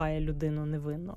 людину невинну.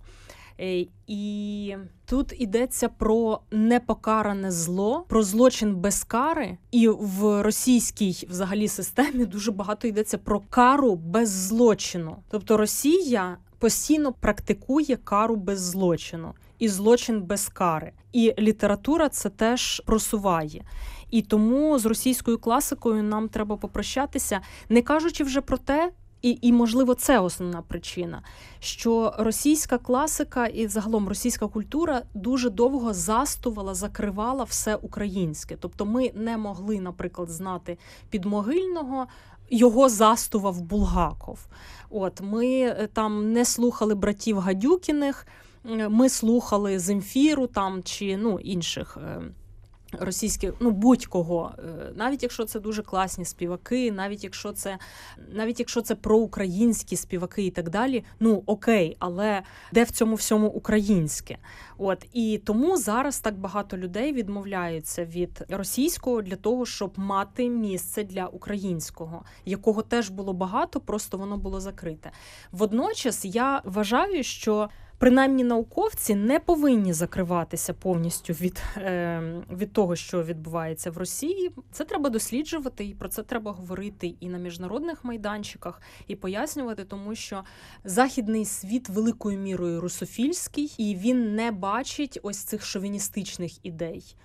І тут йдеться про непокаране зло, про злочин без кари. І в російській взагалі системі дуже багато йдеться про кару без злочину. Тобто Росія постійно практикує кару без злочину і злочин без кари. І література це теж просуває. І тому з російською класикою нам треба попрощатися, не кажучи вже про те, і, можливо, це основна причина, що російська класика і загалом російська культура дуже довго застувала, закривала все українське. Тобто ми не могли, наприклад, знати Підмогильного, його застував Булгаков. Ми там не слухали братів Гадюкіних, ми слухали Земфіру там, чи інших російських, будь-кого, навіть якщо це дуже класні співаки, навіть якщо це проукраїнські співаки і так далі, окей, але де в цьому всьому українське? І тому зараз так багато людей відмовляються від російського для того, щоб мати місце для українського, якого теж було багато, просто воно було закрите. Водночас я вважаю, що принаймні науковці не повинні закриватися повністю від того, що відбувається в Росії. Це треба досліджувати, і про це треба говорити і на міжнародних майданчиках, і пояснювати, тому що західний світ великою мірою русофільський, і він не бачить ось цих шовіністичних ідей,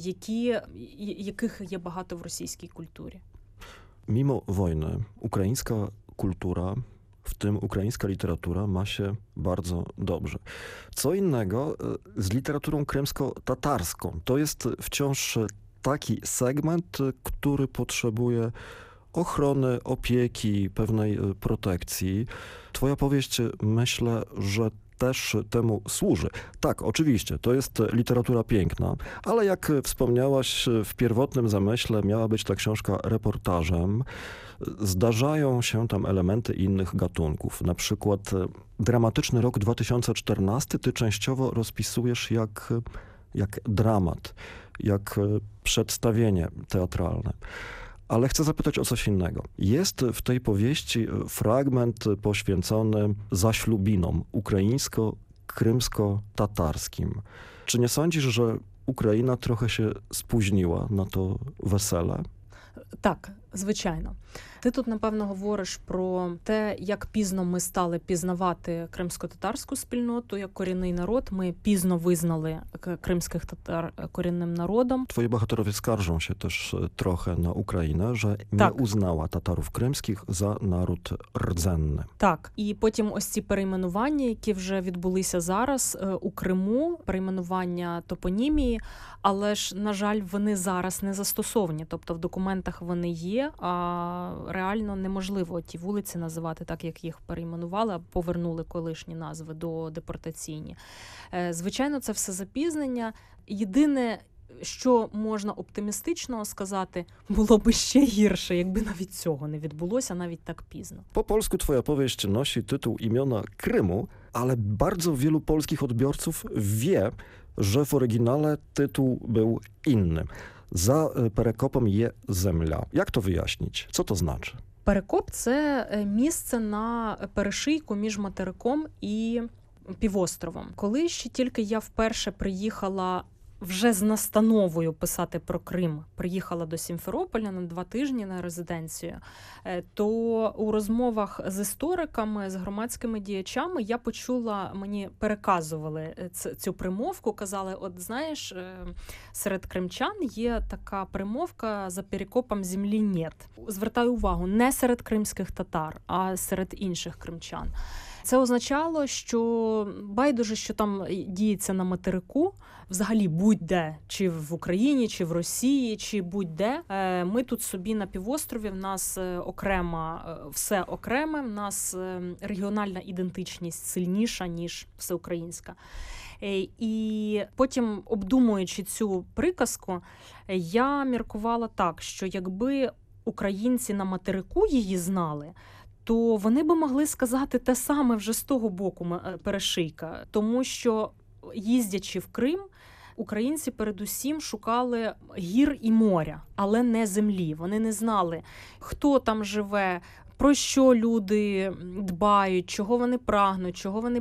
яких є багато в російській культурі. Mimo wojny ukraińska kultura, w tym ukraińska literatura, ma się bardzo dobrze. Co innego z literaturą krymsko-tatarską. To jest wciąż taki segment, który potrzebuje ochrony, opieki, pewnej protekcji. Twoja powieść, myślę, że też temu służy. Tak, oczywiście, to jest literatura piękna, ale jak wspomniałaś, w pierwotnym zamyśle miała być ta książka reportażem. Zdarzają się tam elementy innych gatunków. Na przykład dramatyczny rok 2014 ty częściowo rozpisujesz jak dramat, jak przedstawienie teatralne. Ale chcę zapytać o coś innego. Jest w tej powieści fragment poświęcony zaślubinom ukraińsko-krymsko-tatarskim. Czy nie sądzisz, że Україна trochę się spóźniła na to wesele? Так, звичайно. Ти тут, напевно, говориш про те, як пізно ми стали пізнавати кримсько-татарську спільноту як корінний народ. Ми пізно визнали кримських татар корінним народом. Twoi bohaterowie skarżą się też trochę na Ukrainę, że nie uznała Tatarów krymskich za naród rdzenny. Так, і потім ось ці перейменування, які вже відбулися зараз у Криму, перейменування топонімії, але ж, на жаль, вони зараз не застосовані. Тобто в документах вони є, а реально неможливо ті вулиці називати так, як їх перейменували, а повернули колишні назви до депортаційні. Звичайно, це все запізнення. Єдине, що можна оптимістично сказати, було би ще гірше, якби навіть цього не відбулося, навіть так пізно. Po polsku twoja powieść nosi tytuł Imiona Krymu, ale bardzo wielu polskich odbiorców wie, że w oryginale tytuł był inny. За перекопом є земля. Як то вияснить? Що то значить? Перекоп – це місце на перешийку між материком і півостровом. Коли ще тільки я вперше приїхала вже з настановою писати про Крим, приїхала до Сімферополя на 2 тижні на резиденцію, то у розмовах з істориками, з громадськими діячами я почула, мені переказували цю примовку, казали, от знаєш, серед кримчан є така примовка «за перекопом землі нет». Звертаю увагу, не серед кримських татар, а серед інших кримчан. Це означало, що байдуже, що там діється на материку, взагалі будь-де, чи в Україні, чи в Росії, чи будь-де. Ми тут собі на півострові, в нас все окреме, в нас регіональна ідентичність сильніша, ніж всеукраїнська. І потім, обдумуючи цю приказку, я міркувала так, що якби українці на материку її знали, то вони би могли сказати те саме вже з того боку перешийка. Тому що, їздячи в Крим, українці передусім шукали гір і моря, але не землі. Вони не знали, хто там живе, про що люди дбають, чого вони прагнуть, чого вони